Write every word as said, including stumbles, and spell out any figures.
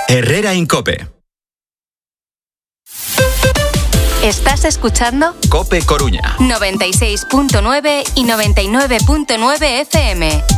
Herrera Incope. ¿Estás escuchando? Cope Coruña. noventa y seis punto nueve y noventa y nueve punto nueve F M.